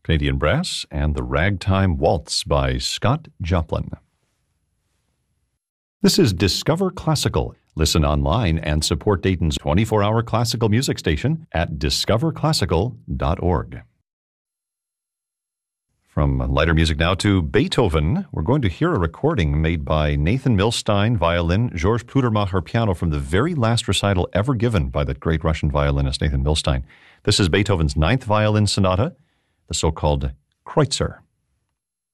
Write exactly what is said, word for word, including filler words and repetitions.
Canadian Brass, and the Ragtime Waltz by Scott Joplin. This is Discover Classical. Listen online and support Dayton's twenty-four hour classical music station at discover classical dot org. From lighter music now to Beethoven, we're going to hear a recording made by Nathan Milstein, violin, Georges Pludermacher, piano, from the very last recital ever given by that great Russian violinist Nathan Milstein. This is Beethoven's Ninth Violin Sonata, the so-called Kreutzer.